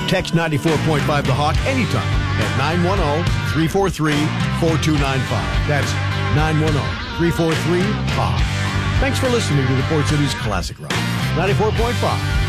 Text 94.5 The Hawk anytime at 910-343-4295. That's 910-343-HAWK. Thanks for listening to the Port City's Classic Rock. 94.5